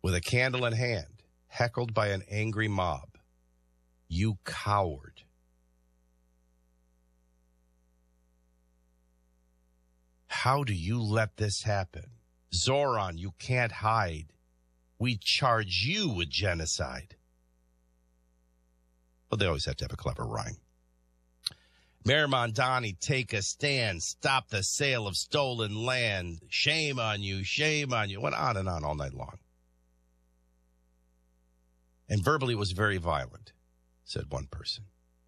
with a candle in hand, heckled by an angry mob. You coward. How do you let this happen? Zoran, you can't hide. We charge you with genocide. Well, they always have to have a clever rhyme. Mayor Mamdani, take a stand. Stop the sale of stolen land. Shame on you. Shame on you. Went on and on all night long. And verbally it was very violent, said one person.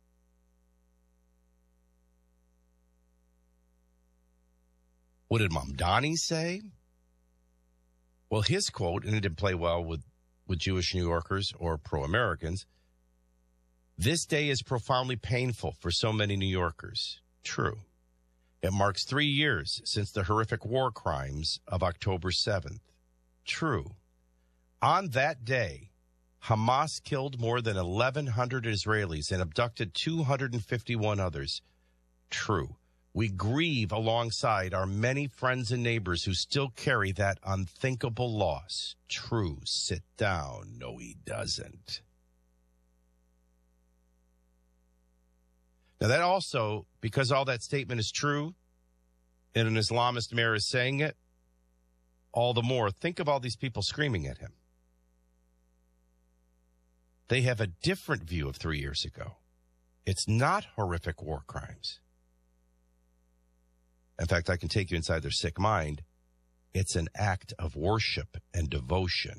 What did Mamdani say? Well, his quote, and it didn't play well with Jewish New Yorkers or pro-Americans, this day is profoundly painful for so many New Yorkers. True. It marks 3 years since the horrific war crimes of October 7th. True. On that day, Hamas killed more than 1,100 Israelis and abducted 251 others. True. We grieve alongside our many friends and neighbors who still carry that unthinkable loss. True. Sit down. No, he doesn't. Now, that also, because all that statement is true, and an Islamist mayor is saying it, all the more, think of all these people screaming at him. They have a different view of 3 years ago. It's not horrific war crimes. In fact, I can take you inside their sick mind. It's an act of worship and devotion.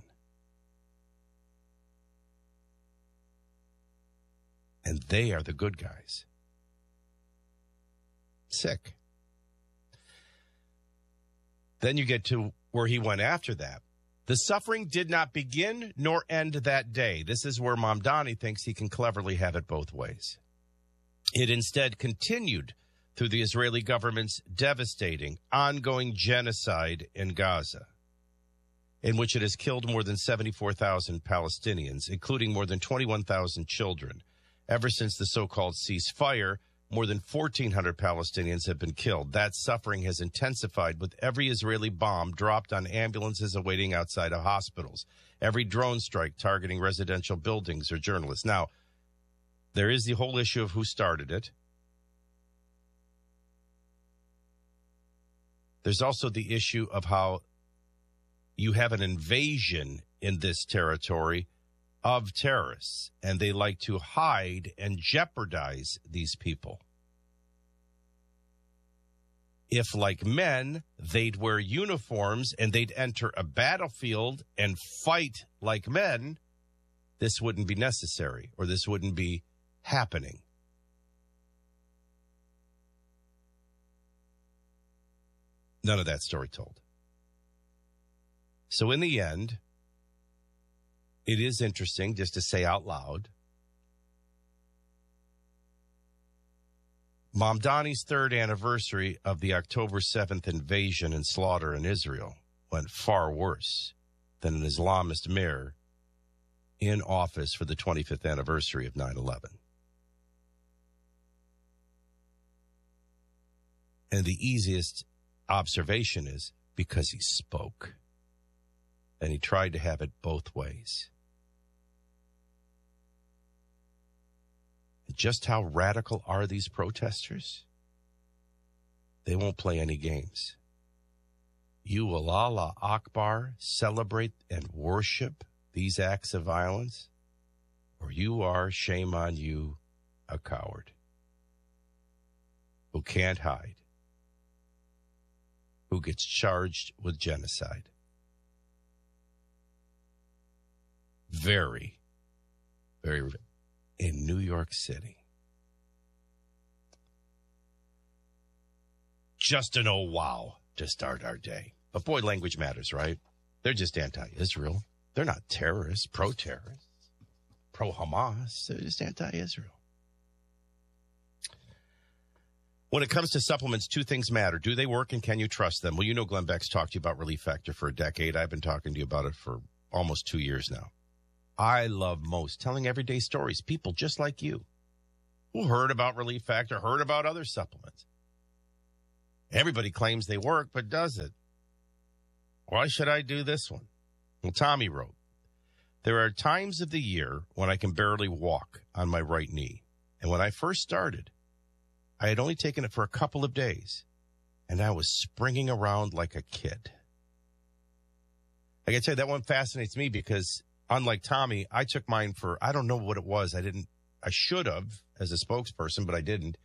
And they are the good guys. Sick. Then you get to where he went after that. The suffering did not begin nor end that day. This is where Mamdani thinks he can cleverly have it both ways. It instead continued through the Israeli government's devastating, ongoing genocide in Gaza, in which it has killed more than 74,000 Palestinians, including more than 21,000 children. Ever since the so-called ceasefire, more than 1,400 Palestinians have been killed. That suffering has intensified with every Israeli bomb dropped on ambulances awaiting outside of hospitals, every drone strike targeting residential buildings or journalists. Now, there is the whole issue of who started it. There's also the issue of how you have an invasion in this territory of terrorists, and they like to hide and jeopardize these people. If, like men, they'd wear uniforms and they'd enter a battlefield and fight like men, this wouldn't be necessary, or this wouldn't be happening. None of that story told. So in the end, it is interesting just to say out loud, Mamdani's third anniversary of the October 7th invasion and slaughter in Israel went far worse than an Islamist mayor in office for the 25th anniversary of 9/11. And the easiest observation is because he spoke. And he tried to have it both ways. Just how radical are these protesters? They won't play any games. You will Allah Akbar, celebrate and worship these acts of violence, or you are, shame on you, a coward who can't hide, who gets charged with genocide. Very, very, in New York City. Just an oh wow to start our day. But boy, language matters, right? They're just anti-Israel. They're not terrorists, pro-terrorists, pro-Hamas. They're just anti-Israel. When it comes to supplements, two things matter. Do they work and can you trust them? Well, you know Glenn Beck's talked to you about Relief Factor for a decade. I've been talking to you about it for almost 2 years now. I love most telling everyday stories, people just like you who heard about Relief Factor, heard about other supplements. Everybody claims they work, but does it? Why should I do this one? Well, Tommy wrote, There are times of the year when I can barely walk on my right knee. And when I first started, I had only taken it for a couple of days, and I was springing around like a kid. I can tell you, that one fascinates me because, unlike Tommy, I took mine for, I don't know what it was. I should have as a spokesperson, but I didn't.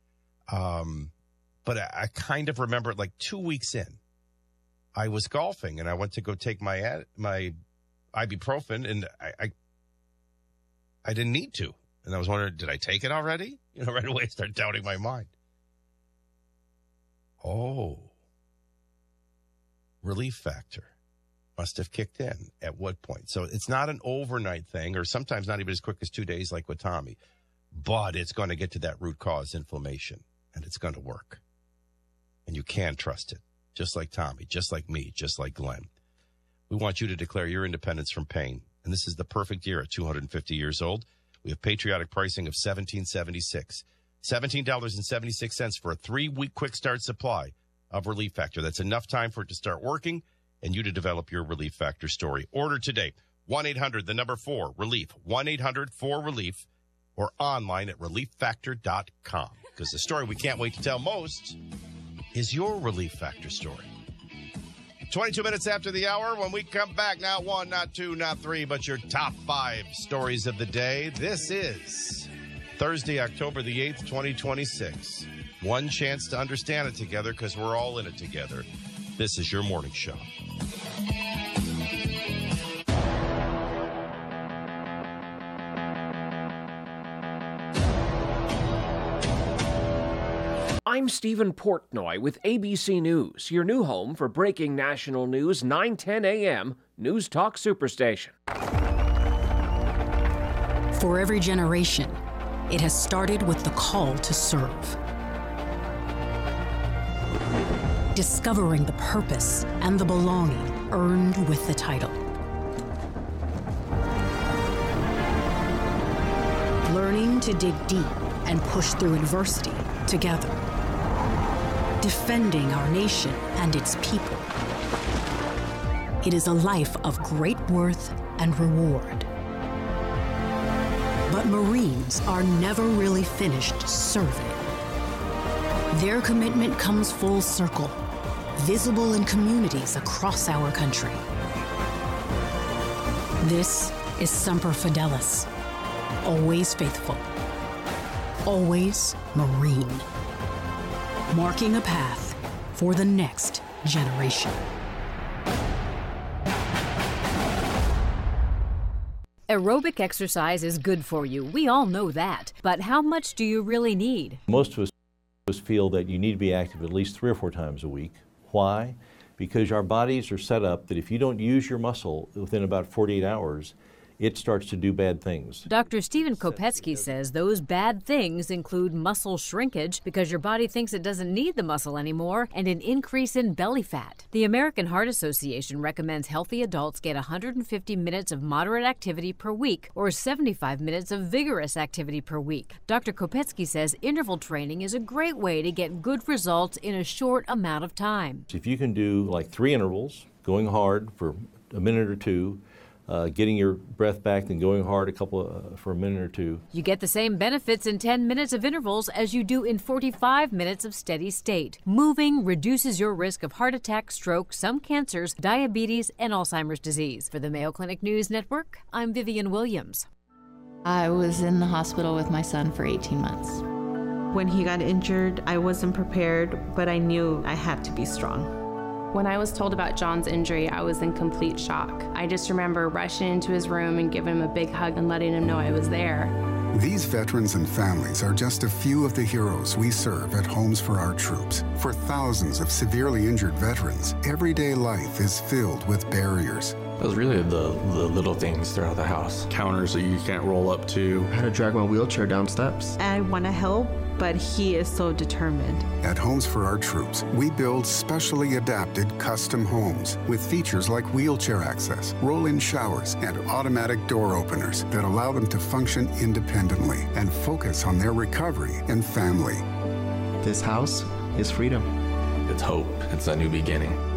But I kind of remember it like 2 weeks in. I was golfing, and I went to go take my ibuprofen, and I didn't need to. And I was wondering, did I take it already? Right away I start doubting my mind. Oh, relief factor must have kicked in at what point? So it's not an overnight thing, or sometimes not even as quick as 2 days like with Tommy, but it's going to get to that root cause inflammation, and it's going to work. And you can trust it, just like Tommy, just like me, just like Glenn. We want you to declare your independence from pain, and this is the perfect year at 250 years old. We have patriotic pricing of $17.76. $17.76 for a 3-week quick start supply of Relief Factor. That's enough time for it to start working and you to develop your Relief Factor story. Order today. 1-800-4-RELIEF. 1-800-4-RELIEF or online at relieffactor.com. Because the story we can't wait to tell most is your Relief Factor story. 22 minutes after the hour, when we come back, not one, not two, not three, but your top 5 stories of the day. This is Thursday, October the 8th, 2026. One chance to understand it together because we're all in it together. This is your morning show. I'm Stephen Portnoy with ABC News, your new home for breaking national news, 9:10 a.m. News Talk Superstation. For every generation, it has started with the call to serve. Discovering the purpose and the belonging earned with the title. Learning to dig deep and push through adversity together. Defending our nation and its people. It is a life of great worth and reward. But Marines are never really finished serving. Their commitment comes full circle, visible in communities across our country. This is Semper Fidelis, always faithful, always Marine. Marking a path for the next generation. Aerobic exercise is good for you. We all know that. But how much do you really need? Most of us feel that you need to be active at least 3 or 4 times a week. Why? Because our bodies are set up that if you don't use your muscle within about 48 hours, it starts to do bad things. Dr. Stephen Kopetsky says those bad things include muscle shrinkage because your body thinks it doesn't need the muscle anymore and an increase in belly fat. The American Heart Association recommends healthy adults get 150 minutes of moderate activity per week or 75 minutes of vigorous activity per week. Dr. Kopetsky says interval training is a great way to get good results in a short amount of time. If you can do like 3 intervals, going hard for a minute or 2, getting your breath back and going hard for a minute or 2. You get the same benefits in 10 minutes of intervals as you do in 45 minutes of steady state. Moving reduces your risk of heart attack, stroke, some cancers, diabetes, and Alzheimer's disease. For the Mayo Clinic News Network, I'm Vivian Williams. I was in the hospital with my son for 18 months. When he got injured, I wasn't prepared, but I knew I had to be strong. When I was told about John's injury, I was in complete shock. I just remember rushing into his room and giving him a big hug and letting him know I was there. These veterans and families are just a few of the heroes we serve at Homes for Our Troops. For thousands of severely injured veterans, everyday life is filled with barriers. It was really the little things throughout the house. Counters that you can't roll up to. I had to drag my wheelchair down steps. I want to help, but he is so determined. At Homes for Our Troops, we build specially adapted custom homes with features like wheelchair access, roll-in showers, and automatic door openers that allow them to function independently and focus on their recovery and family. This house is freedom. It's hope. It's a new beginning.